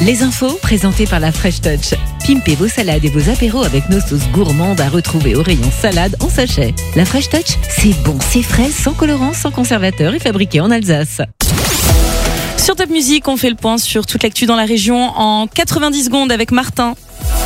Les infos présentées par la Fresh Touch. Pimpez vos salades et vos apéros avec nos sauces gourmandes à retrouver au rayon salade en sachet. La Fresh Touch, c'est bon, c'est frais, sans colorant, sans conservateur et fabriqué en Alsace. Sur Top Music, on fait le point sur toute l'actu dans la région en 90 secondes avec Martin.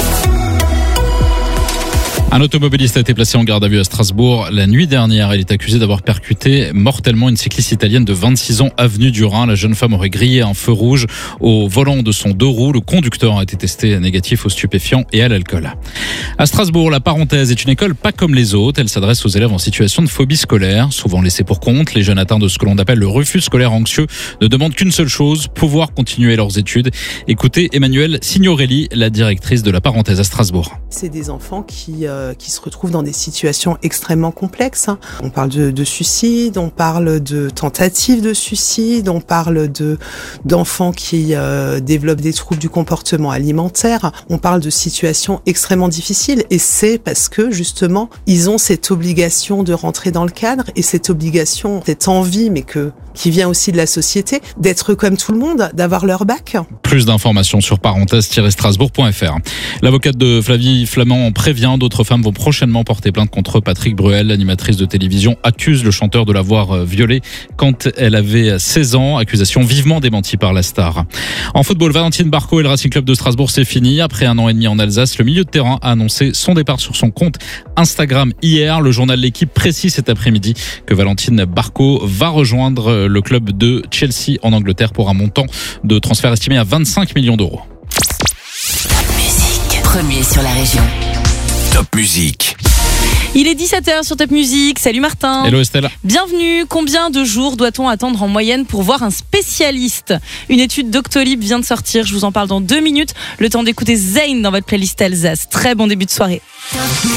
Un automobiliste a été placé en garde à vue à Strasbourg la nuit dernière. Il est accusé d'avoir percuté mortellement une cycliste italienne de 26 ans avenue du Rhin. La jeune femme aurait grillé un feu rouge au volant de son deux roues. Le conducteur a été testé négatif aux stupéfiants et à l'alcool. À Strasbourg, la Parenthèse est une école pas comme les autres. Elle s'adresse aux élèves en situation de phobie scolaire, souvent laissés pour compte. Les jeunes atteints de ce que l'on appelle le refus scolaire anxieux ne demandent qu'une seule chose, pouvoir continuer leurs études. Écoutez Emmanuelle Signorelli, la directrice de la Parenthèse à Strasbourg. C'est des enfants qui se retrouvent dans des situations extrêmement complexes. On parle de suicide, on parle de tentatives de suicide, on parle d'enfants qui développent des troubles du comportement alimentaire. On parle de situations extrêmement difficiles et c'est parce que justement ils ont cette obligation de rentrer dans le cadre et cette obligation, cette envie, mais qui vient aussi de la société, d'être comme tout le monde, d'avoir leur bac. Plus d'informations sur parenthèse-strasbourg.fr. L'avocate de Flavie Flamand prévient, d'autres femmes vont prochainement porter plainte contre Patrick Bruel. L'animatrice de télévision accuse le chanteur de l'avoir violée quand elle avait 16 ans. Accusation vivement démentie par la star. En football, Valentine Barco et le Racing Club de Strasbourg, c'est fini. Après un an et demi en Alsace, le milieu de terrain a annoncé son départ sur son compte Instagram hier. Le journal L'Équipe précise cet après-midi que Valentine Barco va rejoindre le club de Chelsea en Angleterre pour un montant de transfert estimé à 25 millions d'euros. Top Music, premier sur la région. Top Music. Il est 17h sur Top Music. Salut Martin. Hello Estelle. Bienvenue. Combien de jours doit-on attendre en moyenne pour voir un spécialiste ? Une étude Doctolib vient de sortir. Je vous en parle dans 2 minutes. Le temps d'écouter Zayn dans votre playlist Alsace. Très bon début de soirée.